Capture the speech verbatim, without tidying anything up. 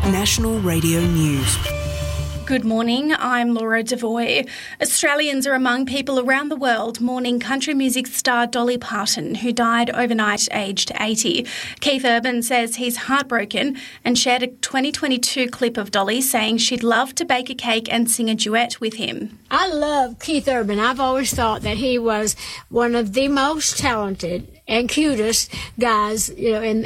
National Radio News. Good morning, I'm Laura Devoy. Australians are among people around the world mourning country music star Dolly Parton, who died overnight aged eighty. Keith Urban says he's heartbroken and shared a twenty twenty-two clip of Dolly saying she'd love to bake a cake and sing a duet with him. I love Keith Urban. I've always thought that he was one of the most talented and cutest guys, you know, in